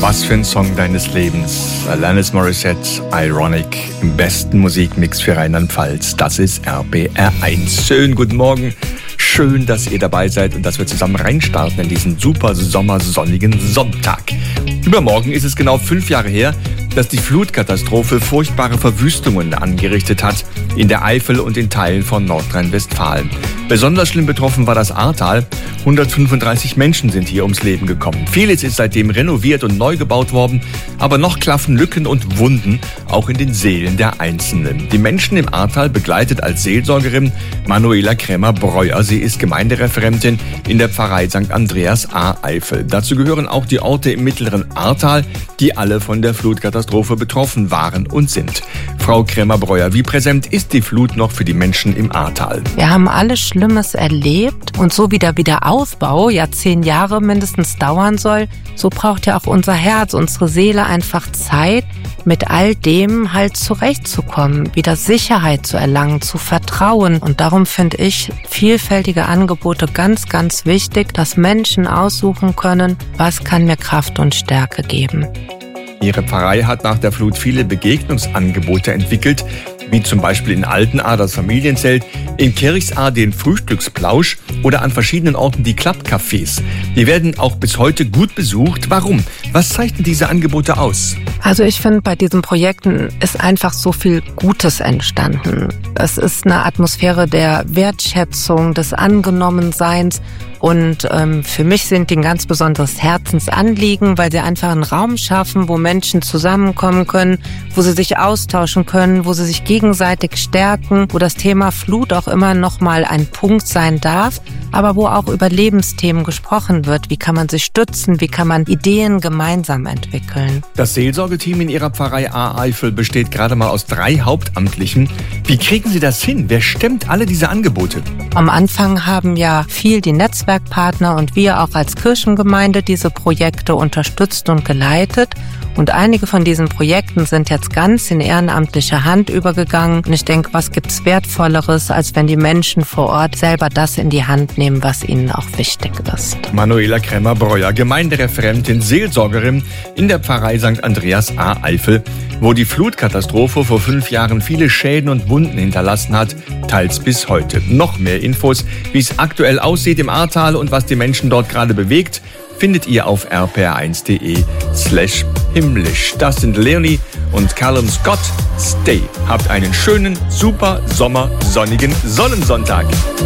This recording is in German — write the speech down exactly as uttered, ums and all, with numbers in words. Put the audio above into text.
Was für ein Song deines Lebens. Alanis Morissette, Ironic, im besten Musikmix für Rheinland-Pfalz. Das ist R B R eins. Schönen guten Morgen. Schön, dass ihr dabei seid und dass wir zusammen reinstarten in diesen super sommersonnigen Sonntag. Übermorgen ist es genau fünf Jahre her, dass die Flutkatastrophe furchtbare Verwüstungen angerichtet hat in der Eifel und in Teilen von Nordrhein-Westfalen. Besonders schlimm betroffen war das Ahrtal. hundertfünfunddreißig Menschen sind hier ums Leben gekommen. Vieles ist seitdem renoviert und neu gebaut worden, aber noch klaffen Lücken und Wunden, auch in den Seelen der Einzelnen. Die Menschen im Ahrtal begleitet als Seelsorgerin Manuela Krämer-Breuer. Sie ist Gemeindereferentin in der Pfarrei Sankt Andreas Ahr-Eifel. Dazu gehören auch die Orte im mittleren Ahrtal, die alle von der Flutkatastrophe betroffen waren und sind. Frau Krämer-Breuer, wie präsent ist die Flut noch für die Menschen im Ahrtal? Wir haben alles Schlimmes erlebt und so wie der Wiederaufbau ja zehn Jahre mindestens dauern soll, so braucht ja auch unser Herz, unsere Seele einfach Zeit, mit all dem halt zurechtzukommen, wieder Sicherheit zu erlangen, zu vertrauen. Und darum finde ich vielfältige Angebote ganz, ganz wichtig, dass Menschen aussuchen können, was kann mir Kraft und Stärke geben. Ihre Pfarrei hat nach der Flut viele Begegnungsangebote entwickelt, wie zum Beispiel in Altenahr das Familienzelt, in Kirchsahr den Frühstücksplausch oder an verschiedenen Orten die Klappcafés. Die werden auch bis heute gut besucht. Warum? Was zeichnen diese Angebote aus? Also ich finde, bei diesen Projekten ist einfach so viel Gutes entstanden. Es ist eine Atmosphäre der Wertschätzung, des Angenommenseins. Und ähm, für mich sind die ein ganz besonderes Herzensanliegen, weil sie einfach einen Raum schaffen, wo Menschen zusammenkommen können, wo sie sich austauschen können, wo sie sich gegenseitig stärken, wo das Thema Flut auch immer noch mal ein Punkt sein darf, aber wo auch über Lebensthemen gesprochen wird. Wie kann man sich stützen? Wie kann man Ideen gemeinsam entwickeln? Das Seelsorgeteam in Ihrer Pfarrei Ahr-Eifel besteht gerade mal aus drei Hauptamtlichen. Wie kriegen Sie das hin? Wer stemmt alle diese Angebote? Am Anfang haben ja viel die Netzwerkpartner und wir auch als Kirchengemeinde diese Projekte unterstützt und geleitet. Und einige von diesen Projekten sind jetzt ganz in ehrenamtliche Hand übergegangen. Und ich denke, was gibt's Wertvolleres, als wenn die Menschen vor Ort selber das in die Hand nehmen, was ihnen auch wichtig ist. Manuela Krämer-Breuer, Gemeindereferentin, Seelsorgerin in der Pfarrei Sankt Andreas Ahr-Eifel, wo die Flutkatastrophe vor fünf Jahren viele Schäden und Wunden hinterlassen hat, teils bis heute. Noch mehr Infos, wie es aktuell aussieht im Ahrtal und was die Menschen dort gerade bewegt, findet ihr auf r p r eins punkt d e slash himmlisch. Das sind Leonie und Callum Scott. Stay. Habt einen schönen, super Sommer, sonnigen Sonnensonntag.